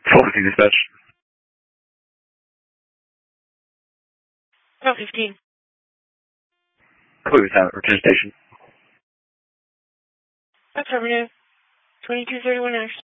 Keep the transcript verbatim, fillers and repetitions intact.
four fifteen dispatch. twelve fifteen. Clear time at return station. Affirmative. twenty-two thirty-one hours.